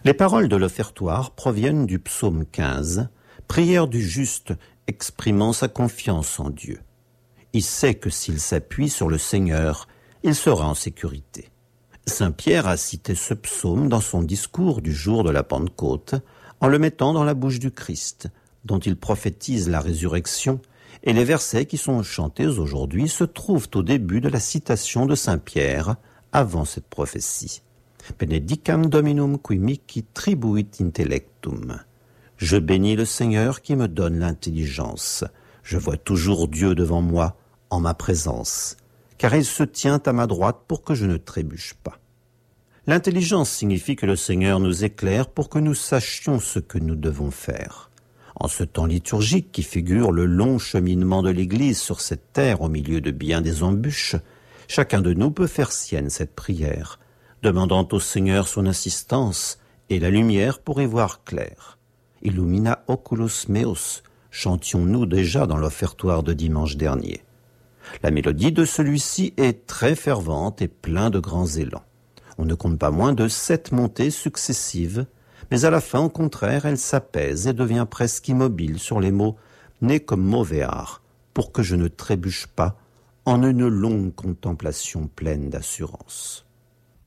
Les paroles de l'offertoire proviennent du psaume 15, prière du juste exprimant sa confiance en Dieu. Il sait que s'il s'appuie sur le Seigneur, il sera en sécurité. Saint Pierre a cité ce psaume dans son discours du jour de la Pentecôte, en le mettant dans la bouche du Christ, dont il prophétise la résurrection, et les versets qui sont chantés aujourd'hui se trouvent au début de la citation de Saint Pierre, avant cette prophétie. Benedicam Dominum qui mihi tribuit intellectum. Je bénis le Seigneur qui me donne l'intelligence. Je vois toujours Dieu devant moi, en ma présence, car il se tient à ma droite pour que je ne trébuche pas. L'intelligence signifie que le Seigneur nous éclaire pour que nous sachions ce que nous devons faire. En ce temps liturgique qui figure le long cheminement de l'Église sur cette terre au milieu de bien des embûches, chacun de nous peut faire sienne cette prière, demandant au Seigneur son assistance et la lumière pour y voir clair. Illumina oculos meos, chantions-nous déjà dans l'offertoire de dimanche dernier. La mélodie de celui-ci est très fervente et plein de grands élans. On ne compte pas moins de 7 montées successives, mais à la fin, au contraire, elle s'apaise et devient presque immobile sur les mots « né comme movear », pour que je ne trébuche pas, en une longue contemplation pleine d'assurance.